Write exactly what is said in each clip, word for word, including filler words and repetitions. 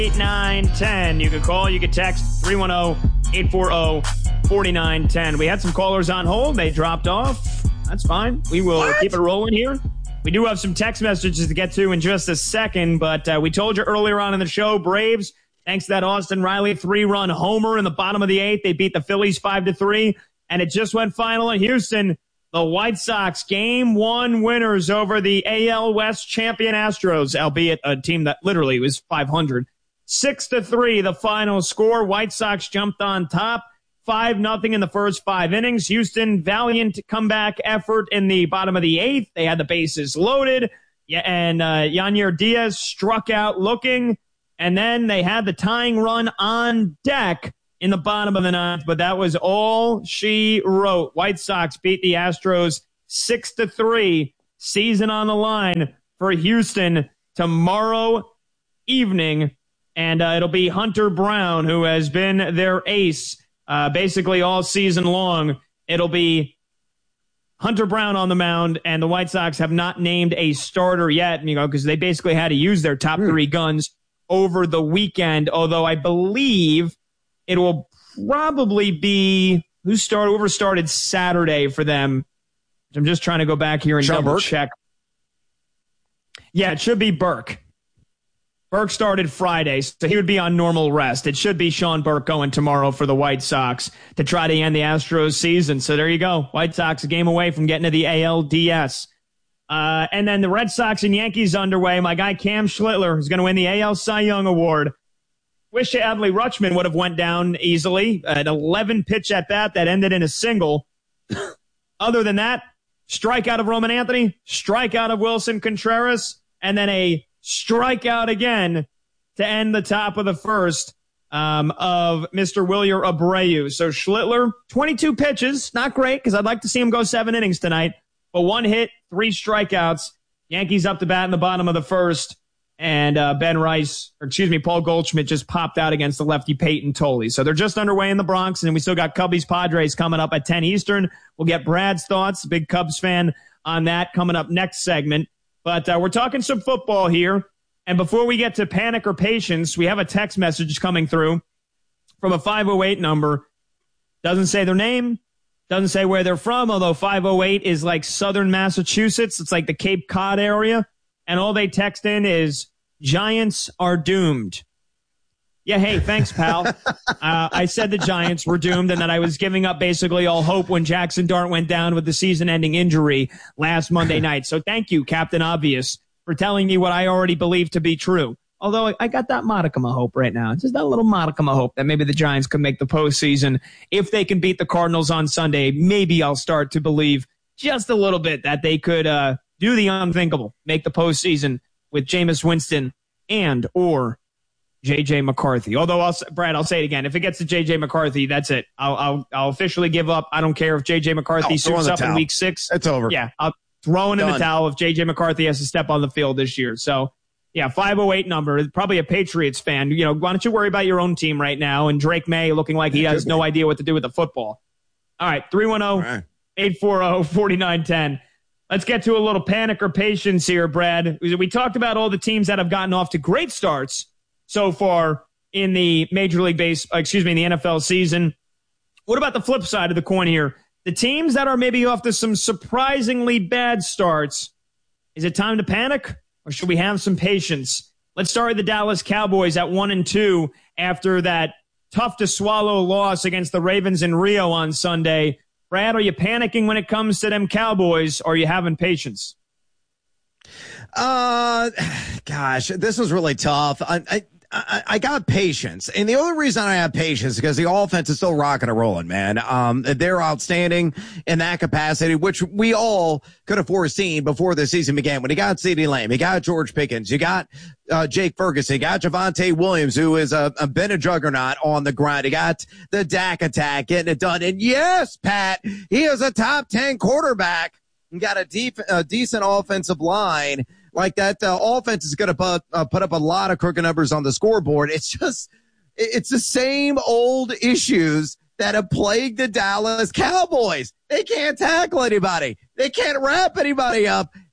eight nine one zero. You can call, you can text three one zero, eight four zero, four nine one zero. We had some callers on hold. They dropped off. That's fine. We will what? keep it rolling here. We do have some text messages to get to in just a second, but uh, we told you earlier on in the show, Braves, thanks to that Austin Riley three-run homer in the bottom of the eighth, they beat the Phillies five to three, and it just went final in Houston. The White Sox game one winners over the A L West champion Astros, albeit a team that literally was five hundred. Six to three, the final score. White Sox jumped on top. Five nothing in the first five innings. Houston, valiant comeback effort in the bottom of the eighth. They had the bases loaded. Yeah, and uh, Yanier Diaz struck out looking. And then they had the tying run on deck in the bottom of the ninth. But that was all she wrote. White Sox beat the Astros six to three. Season on the line for Houston tomorrow evening. And uh, it'll be Hunter Brown, who has been their ace uh, basically all season long. It'll be Hunter Brown on the mound, and the White Sox have not named a starter yet, you know, because they basically had to use their top three guns over the weekend, although I believe it will probably be who started, whoever started Saturday for them. I'm just trying to go back here and Sean double Burke? check. Yeah, it should be Burke. Burke started Friday, so he would be on normal rest. It should be Sean Burke going tomorrow for the White Sox to try to end the Astros season. So there you go. White Sox a game away from getting to the A L D S. Uh, and then the Red Sox and Yankees underway. My guy Cam Schlittler is going to win the A L Cy Young Award. Wish Adley Rutschman would have went down easily. An eleven pitch at bat that ended in a single. Other than that, strikeout of Roman Anthony, strikeout of Wilson Contreras, and then a strikeout again to end the top of the first um, of Mister Wilyer Abreu. So Schlittler, twenty-two pitches, not great because I'd like to see him go seven innings tonight, but one hit, three strikeouts. Yankees up to bat in the bottom of the first, and uh, Ben Rice, or excuse me, Paul Goldschmidt just popped out against the lefty Peyton Tolley. So they're just underway in the Bronx, and we still got Cubbies Padres coming up at ten Eastern. We'll get Brad's thoughts, big Cubs fan, on that coming up next segment. But uh, we're talking some football here. And before we get to panic or patience, we have a text message coming through from a five oh eight number. Doesn't say their name, doesn't say where they're from, although five oh eight is like southern Massachusetts. It's like the Cape Cod area. And all they text in is, Giants are doomed. Yeah, hey, thanks, pal. uh, I said the Giants were doomed and that I was giving up basically all hope when Jackson Dart went down with the season-ending injury last Monday night. So thank you, Captain Obvious, for telling me what I already believed to be true. Although I got that modicum of hope right now. Just that little modicum of hope that maybe the Giants could make the postseason. If they can beat the Cardinals on Sunday, maybe I'll start to believe just a little bit that they could uh, do the unthinkable, make the postseason with Jameis Winston and or J J McCarthy. Although, I'll, Brad, I'll say it again. If it gets to J J McCarthy, that's it. I'll I'll, I'll officially give up. I don't care if J J McCarthy oh, suits up towel. in week six. It's over. Yeah, I'll throw in the towel if J J McCarthy has to step on the field this year. So, yeah, five oh eight number. Probably a Patriots fan. You know, why don't you worry about your own team right now? And Drake May looking like he has no idea what to do with the football. All right, three one zero, eight four zero, four nine one zero. Let's get to a little panic or patience here, Brad. We talked about all the teams that have gotten off to great starts so far in the Major League Base, excuse me, in the N F L season. What about the flip side of the coin here? The teams that are maybe off to some surprisingly bad starts, is it time to panic or should we have some patience? Let's start with the Dallas Cowboys at one and two after that tough to swallow loss against the Ravens in Rio on Sunday. Brad, are you panicking when it comes to them Cowboys, or are you having patience? Uh, gosh, this was really tough. I, I, I, I got patience. And the only reason I have patience is because the offense is still rocking and rolling, man. Um, they're outstanding in that capacity, which we all could have foreseen before the season began. When you got CeeDee Lamb, you got George Pickens, you got uh, Jake Ferguson, you got Javonte Williams, who is a, a been a juggernaut on the ground. You got the Dak attack getting it done. And yes, Pat, he is a top ten quarterback. You got a deep, a decent offensive line. Like that uh, offense is going to put, uh, put up a lot of crooked numbers on the scoreboard. It's just, it's the same old issues that have plagued the Dallas Cowboys. They can't tackle anybody. They can't wrap anybody up.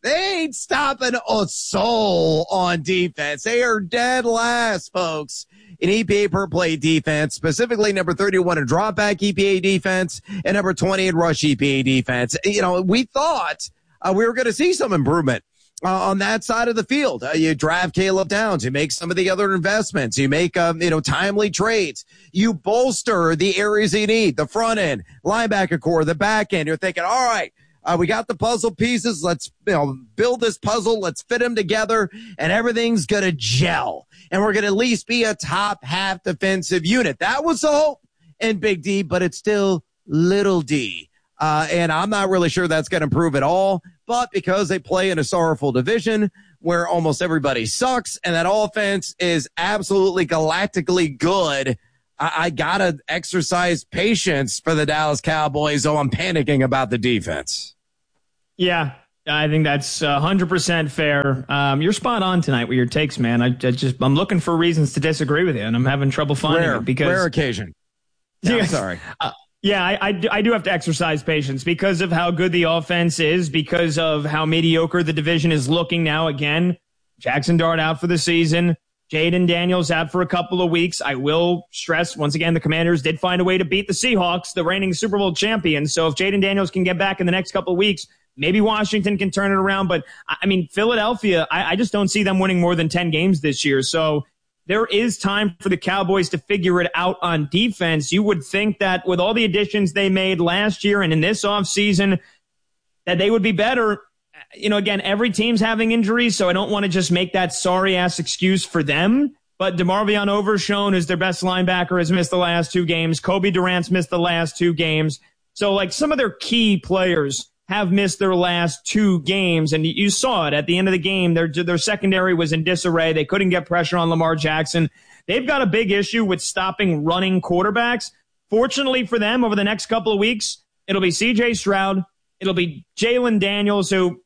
They ain't stopping a soul on defense. They are dead last, folks, in E P A per play defense, specifically number thirty-one in drop back E P A defense and number twenty in rush E P A defense. You know, we thought uh, we were going to see some improvement Uh, on that side of the field. Uh, you draft Caleb Downs, you make some of the other investments, you make, um, you know, timely trades, you bolster the areas you need, the front end, linebacker core, the back end. You're thinking, all right, uh, we got the puzzle pieces. Let's, you know, build this puzzle. Let's fit them together and everything's going to gel. And we're going to at least be a top half defensive unit. That was the hope in Big D, but it's still little D. Uh, and I'm not really sure that's going to improve at all. But because they play in a sorrowful division where almost everybody sucks and that offense is absolutely galactically good, I, I got to exercise patience for the Dallas Cowboys, though I'm panicking about the defense. Yeah, I think that's one hundred percent fair. Um, you're spot on tonight with your takes, man. I, I just, I'm looking for reasons to disagree with you, and I'm having trouble finding rare, it. Because, rare occasion. Yeah, I'm sorry. Uh, Yeah, I, I, I do have to exercise patience because of how good the offense is, because of how mediocre the division is looking now. Again, Jackson Dart out for the season. Jaden Daniels out for a couple of weeks. I will stress, once again, the Commanders did find a way to beat the Seahawks, the reigning Super Bowl champions. So if Jaden Daniels can get back in the next couple of weeks, maybe Washington can turn it around. But, I mean, Philadelphia, I, I just don't see them winning more than ten games this year. So there is time for the Cowboys to figure it out on defense. You would think that with all the additions they made last year and in this offseason, that they would be better. You know, again, every team's having injuries, so I don't want to just make that sorry-ass excuse for them. But DeMarvion Overshown, who's their best linebacker, has missed the last two games. Kobe Durant's missed the last two games. So, like, some of their key players have missed their last two games, and you saw it at the end of the game. Their their secondary was in disarray. They couldn't get pressure on Lamar Jackson. They've got a big issue with stopping running quarterbacks. Fortunately for them, over the next couple of weeks, it'll be C J Stroud. It'll be Jalen Daniels, who,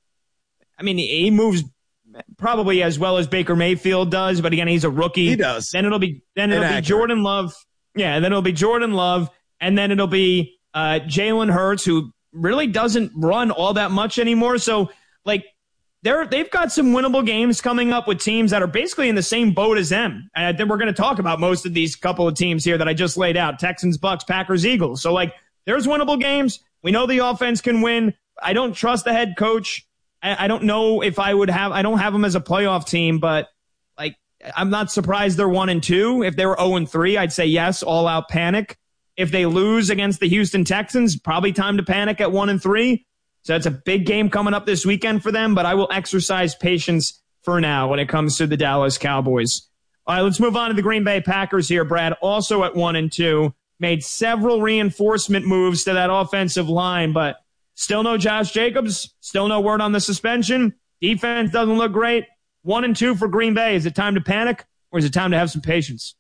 I mean, he moves probably as well as Baker Mayfield does, but again, he's a rookie. He does. Then it'll be then it'll Inaccurate. be Jordan Love. Yeah, then it'll be Jordan Love, and then it'll be uh, Jalen Hurts, who really doesn't run all that much anymore. So, like, they're, they've got some winnable games coming up with teams that are basically in the same boat as them. And then we're going to talk about most of these couple of teams here that I just laid out: Texans, Bucks, Packers, Eagles. So, like, there's winnable games. We know the offense can win. I don't trust the head coach. I, I don't know if I would have, I don't have them as a playoff team, but, like, I'm not surprised they're one and two. If they were oh and three, I'd say yes, all out panic. If they lose against the Houston Texans, probably time to panic at one and three. So it's a big game coming up this weekend for them, but I will exercise patience for now when it comes to the Dallas Cowboys. All right, let's move on to the Green Bay Packers here, Brad. Also at one and two, made several reinforcement moves to that offensive line, but still no Josh Jacobs, still no word on the suspension. Defense doesn't look great. One and two for Green Bay. Is it time to panic, or is it time to have some patience?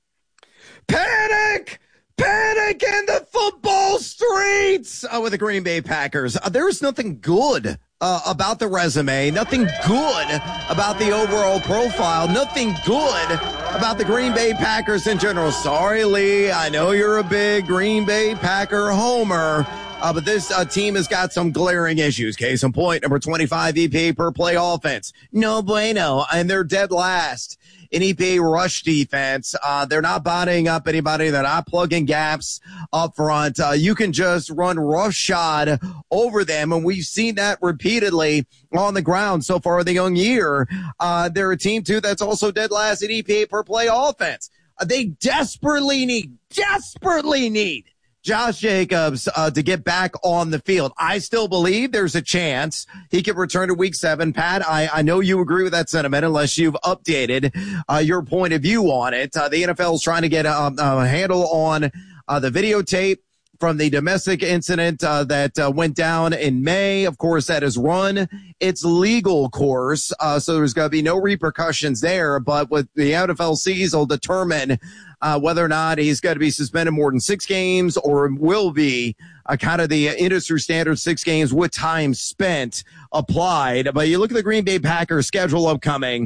Panic! Panic in the football streets uh, with the Green Bay Packers. Uh, there's nothing good uh, about the resume, nothing good about the overall profile, nothing good about the Green Bay Packers in general. Sorry, Lee, I know you're a big Green Bay Packer homer, uh, but this uh, team has got some glaring issues. Case in point, number twenty-five E P A per play offense. No bueno, and they're dead last in E P A rush defense. Uh, they're not bodying up anybody. They're not plugging gaps up front. Uh, you can just run roughshod over them, and we've seen that repeatedly on the ground so far in the young year. Uh, they're a team, too, that's also dead last in E P A per play offense. Uh, they desperately need, desperately need Josh Jacobs uh, to get back on the field. I still believe there's a chance he could return to week seven. Pat, I, I know you agree with that sentiment unless you've updated uh, your point of view on it. Uh, the N F L is trying to get a, a handle on uh, the videotape from the domestic incident uh, that uh, went down in May. Of course, that has run its legal course, uh, so there's going to be no repercussions there. But what the N F L sees will determine Uh, whether or not he's going to be suspended more than six games or will be uh, kind of the industry standard six games with time spent applied. But you look at the Green Bay Packers schedule upcoming.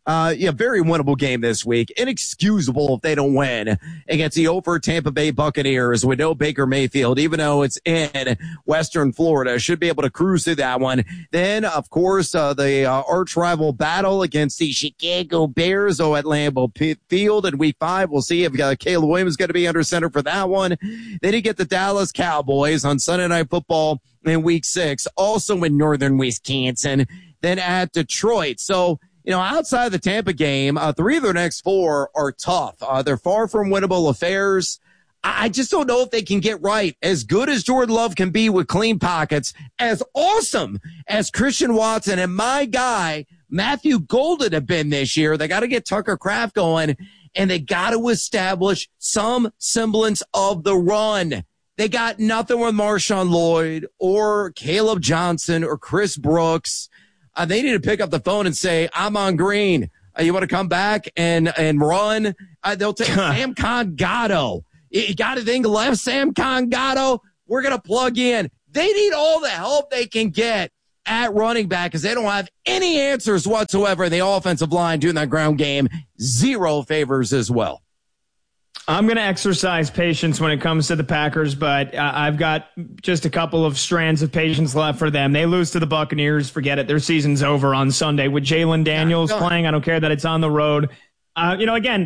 Uh, yeah, very winnable game this week. Inexcusable if they don't win against the over Tampa Bay Buccaneers with no Baker Mayfield, even though it's in Western Florida. Should be able to cruise through that one. Then, of course, uh, the uh, arch rival battle against the Chicago Bears oh, at Lambeau P- Field in week five. We'll see if uh, Caleb Williams is going to be under center for that one. Then you get the Dallas Cowboys on Sunday Night Football in week six, also in northern Wisconsin, then at Detroit. So, you know, outside of the Tampa game, uh, three of their next four are tough. Uh, they're far from winnable affairs. I just don't know if they can get right. As good as Jordan Love can be with clean pockets, as awesome as Christian Watson and my guy, Matthew Golden, have been this year, they got to get Tucker Kraft going, and they got to establish some semblance of the run. They got nothing with Marshawn Lloyd or Caleb Johnson or Chris Brooks. Uh, they need to pick up the phone and say, I'm on green. Uh, you want to come back and, and run? Uh, they'll take Sam Congato. You got anything left, Sam Congato? We're going to plug in. They need all the help they can get at running back because they don't have any answers whatsoever. The offensive line doing that ground game, zero favors as well. I'm going to exercise patience when it comes to the Packers, but uh, I've got just a couple of strands of patience left for them. They lose to the Buccaneers. Forget it. Their season's over on Sunday with Jalen Daniels yeah, playing. I don't care that it's on the road. Uh, you know, again,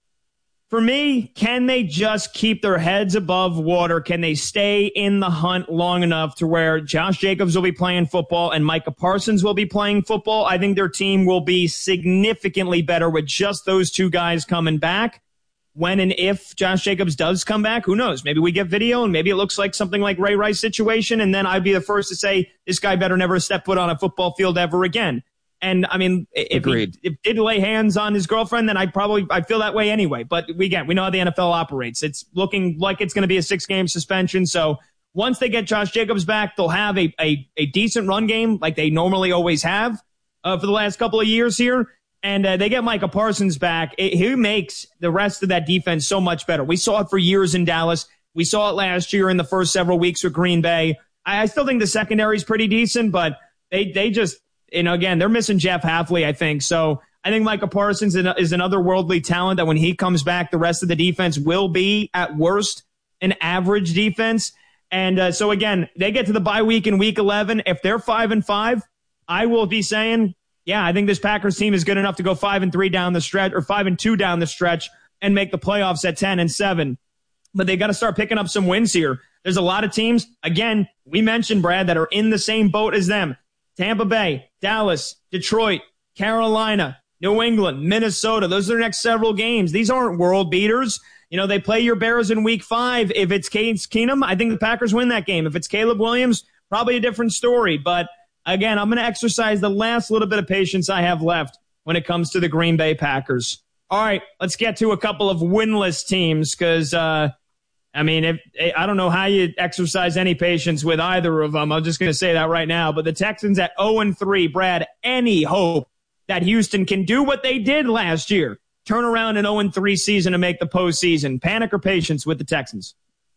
for me, can they just keep their heads above water? Can they stay in the hunt long enough to where Josh Jacobs will be playing football and Micah Parsons will be playing football? I think their team will be significantly better with just those two guys coming back. When and if Josh Jacobs does come back, who knows? Maybe we get video and maybe it looks like something like Ray Rice situation. And then I'd be the first to say this guy better never step foot on a football field ever again. And I mean, if Agreed. he, if he did lay hands on his girlfriend, then I probably, I feel that way anyway. But we again, we know how the N F L operates. It's looking like it's going to be a six game suspension. So once they get Josh Jacobs back, they'll have a, a, a decent run game like they normally always have uh, for the last couple of years here. And uh, they get Micah Parsons back. It, he makes the rest of that defense so much better. We saw it for years in Dallas. We saw it last year in the first several weeks with Green Bay. I, I still think the secondary is pretty decent, but they they just, you know, again, they're missing Jeff Hafley, I think. So I think Micah Parsons is an otherworldly talent that when he comes back, the rest of the defense will be, at worst, an average defense. And uh, so, again, they get to the bye week in week eleven. If they're five and five, I will be saying, yeah, I think this Packers team is good enough to go five and three down the stretch, or five and two down the stretch, and make the playoffs at ten and seven. But they got to start picking up some wins here. There's a lot of teams, again, we mentioned, Brad, that are in the same boat as them. Tampa Bay, Dallas, Detroit, Carolina, New England, Minnesota. Those are the next several games. These aren't world beaters. You know, they play your Bears in week five. If it's Case Keenum, I think the Packers win that game. If it's Caleb Williams, probably a different story. But again, I'm going to exercise the last little bit of patience I have left when it comes to the Green Bay Packers. All right, let's get to a couple of winless teams because, uh, I mean, if, I don't know how you exercise any patience with either of them. I'm just going to say that right now. But the Texans at oh and three, Brad, any hope that Houston can do what they did last year, turn around an oh and three season and make the postseason? Panic or patience with the Texans?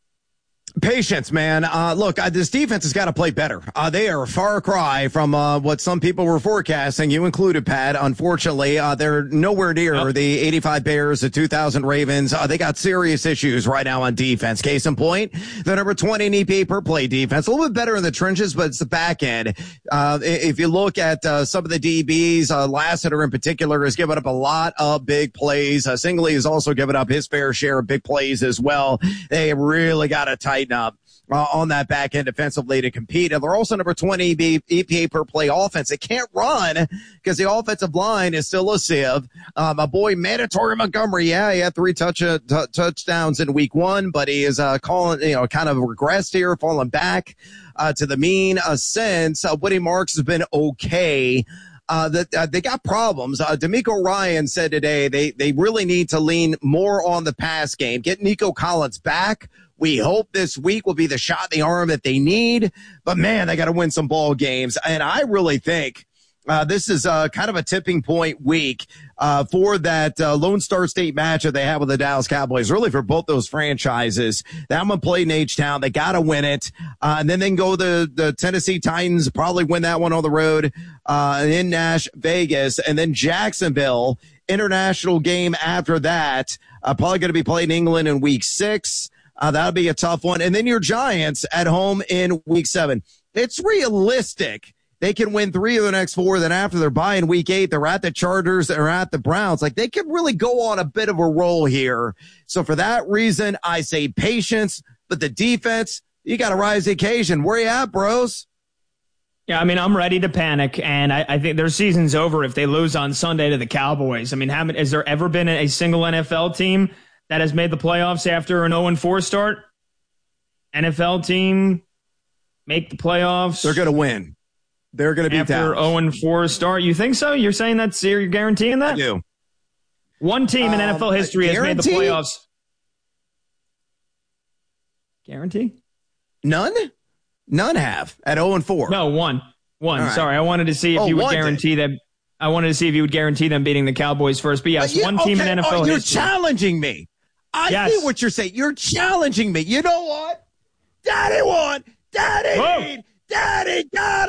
Patience, man. Uh, look, uh, this defense has got to play better. Uh, they are a far cry from uh, what some people were forecasting, you included, Pat. Unfortunately, uh, they're nowhere near yep. the eighty-five Bears, the two thousand Ravens. Uh, they got serious issues right now on defense. Case in point, the number twenty in E P A per play defense. A little bit better in the trenches, but it's the back end. Uh, if you look at uh, some of the D Bs, uh, Lassiter in particular has given up a lot of big plays. Uh, Singley has also given up his fair share of big plays as well. They really got to tighten up uh, on that back end defensively to compete. And they're also number twenty E P A per play offense. They can't run because the offensive line is still a sieve. Uh, my boy Mandatory Montgomery, yeah, he had three touch uh, t- touchdowns in week one, but he is uh, calling, you know, kind of regressed here, falling back uh, to the mean uh, since. Uh, Woody Marks has been okay. Uh, that uh, they got problems. Uh, D'Amico Ryan said today they they really need to lean more on the pass game. Get Nico Collins back. We hope this week will be the shot in the arm that they need. But man, they got to win some ball games. And I really think Uh, this is uh, kind of a tipping point week uh, for that uh, Lone Star State matchup they have with the Dallas Cowboys. Really, for both those franchises, that one played in H-Town. They got to win it, uh, and then they can go the the Tennessee Titans. Probably win that one on the road uh, in Nash Vegas, and then Jacksonville international game after that. Uh, probably going to be played in England in week six. Uh, that'll be a tough one, and then your Giants at home in week seven. It's realistic. They can win three of the next four. Then after they're bye in week eight, they're at the Chargers, they're at the Browns. Like, they could really go on a bit of a roll here. So for that reason, I say patience, but the defense, you got to rise to the occasion. Where you at, bros? Yeah, I mean, I'm ready to panic, and I, I think their season's over if they lose on Sunday to the Cowboys. I mean, how, has there ever been a single N F L team that has made the playoffs after an oh and four start? N F L team make the playoffs. They're going to win. They're going to be after oh and four start. You think so? You're saying that's you're guaranteeing that? I do. One team in um, N F L history has made the playoffs. Guarantee? None? None have at oh and four. No, one. One. Right. Sorry, I wanted to see if oh, you would guarantee them. I wanted to see if you would guarantee them beating the Cowboys first. But yes, uh, yeah, one team okay. in N F L oh, you're history. You're challenging me. I yes. see what you're saying. You're challenging me. You know what? Daddy won. Daddy. Whoa. Daddy got